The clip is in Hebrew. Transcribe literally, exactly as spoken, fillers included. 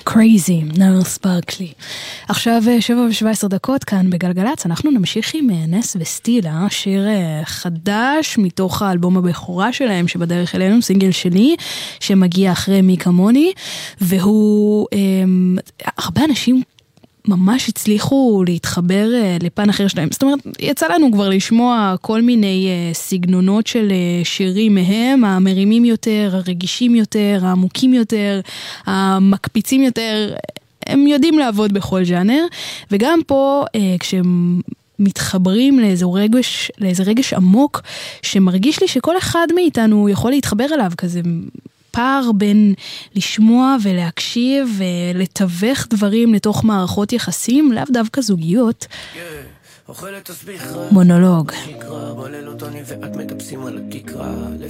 Crazy, נרס ברקלי. עכשיו שבע ושבע עשרה דקות כאן בגלגלץ, אנחנו נמשיך עם נס וסטילה, שיר חדש מתוך האלבום הבכורה שלהם שבדרך אלינו, סינגל שני שמגיע אחרי מי כמוני, והוא, הרבה אנשים ממש הצליחו להתחבר לפן אחר שלהם. זאת אומרת, יצא לנו כבר לשמוע כל מיני סגנונות של שירים מהם, המרימים יותר, הרגישים יותר, העמוקים יותר, המקפיצים יותר, הם יודעים לעבוד בכל ז'אנר, וגם פה כשהם מתחברים לאיזה רגש, לאיזה רגש עמוק, שמרגיש לי שכל אחד מאיתנו יכול להתחבר אליו, כזה פער בין לשמוע ולהקשיב ולתווך דברים לתוך מערכות יחסים, לאו דווקא זוגיות. מונולוג.